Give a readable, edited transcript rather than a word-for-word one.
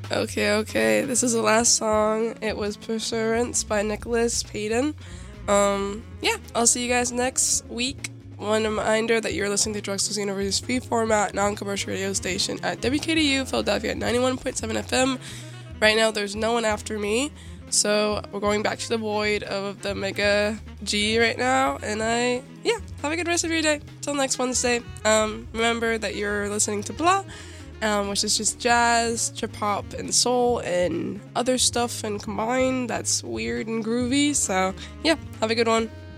Okay. This is the last song. It was Perseverance by Nicholas Payton. Yeah, I'll see you guys next week. One reminder that you're listening to Drexel's University's free format, non-commercial radio station at WKDU, Philadelphia at 91.7 FM. Right now, there's no one after me, so we're going back to the void of the Mega G right now, and have a good rest of your day. Till next Wednesday. Remember that you're listening to Blah, which is just jazz, trip hop, and soul, and other stuff and combined that's weird and groovy, so yeah, have a good one.